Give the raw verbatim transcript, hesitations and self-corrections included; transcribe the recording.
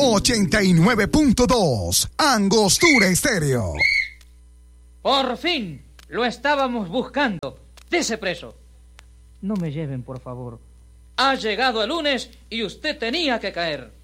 ochenta y nueve punto dos, Angostura Estéreo. Por fin, lo estábamos buscando. Dese preso. No me lleven, por favor. Ha llegado el lunes y usted tenía que caer.